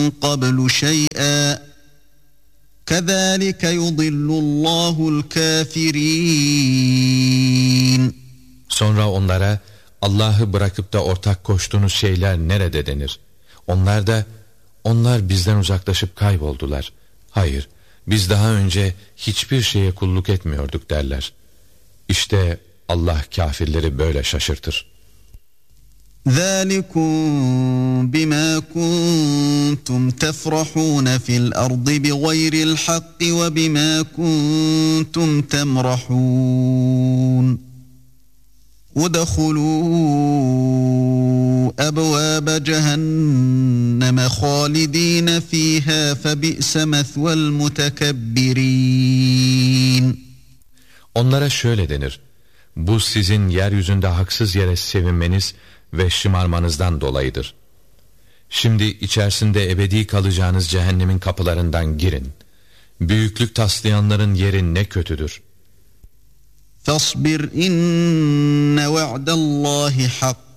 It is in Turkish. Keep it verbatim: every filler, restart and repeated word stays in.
قَبْلُ شَيْئًا كَذَٰلِكَ يُضِلُّ اللّٰهُ الْكَافِرِينَ. Sonra onlara Allah'ı bırakıp da ortak koştuğunuz şeyler nerede denir? Onlar da onlar bizden uzaklaşıp kayboldular. Hayır, biz daha önce hiçbir şeye kulluk etmiyorduk derler. İşte Allah kafirleri böyle şaşırtır. ذَٰلِكُمْ بِمَا كُنْتُمْ تَفْرَحُونَ فِي الْأَرْضِ بِغَيْرِ الْحَقِّ وَبِمَا كُنْتُمْ تَمْرَحُونَ وَادْخُلُوا أَبْوَابَ جَهَنَّمَ خَالِدِينَ فِيهَا فَبِئْسَ مَثْوَى الْمُتَكَبِّرِينَ. Onlara şöyle denir: bu sizin yeryüzünde haksız yere sevinmeniz ve şımarmanızdan dolayıdır. Şimdi içerisinde ebedi kalacağınız cehennemin kapılarından girin. Büyüklük taslayanların yeri ne kötüdür. فَاصْبِرْ اِنَّ وَعْدَ اللّٰهِ حَقٌّ